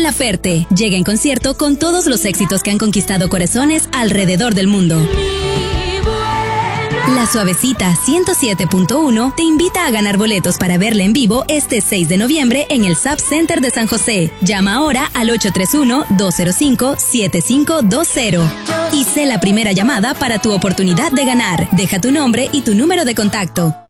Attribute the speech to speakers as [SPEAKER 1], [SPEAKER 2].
[SPEAKER 1] Laferte llega en concierto con todos los éxitos que han conquistado corazones alrededor del mundo. La Suavecita 107.1 te invita a ganar boletos para verla en vivo este 6 de noviembre en el SAP Center de San José. Llama ahora al 831-205-7520 y sé la primera llamada para tu oportunidad de ganar. Deja tu nombre y tu número de contacto.